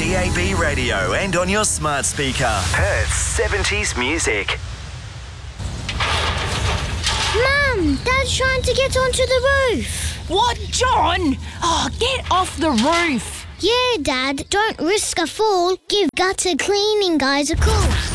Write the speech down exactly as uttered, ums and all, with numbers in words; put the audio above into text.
D A B radio and on your smart speaker. Perth's seventies music. Mum, Dad's trying to get onto the roof. What, John? Oh, get off the roof. Yeah, Dad, don't risk a fall. Give gutter cleaning guys a call.